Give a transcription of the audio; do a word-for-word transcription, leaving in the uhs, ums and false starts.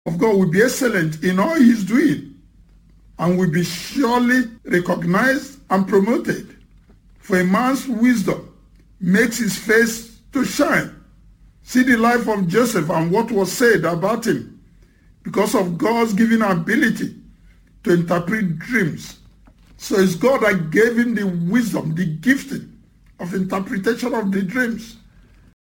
of God will be excellent in all he's doing and will be surely recognized and promoted. For a man's wisdom makes his face to shine. See the life of Joseph and what was said about him. Because of God's given ability to interpret dreams. So it's God that gave him the wisdom, the gifting of interpretation of the dreams.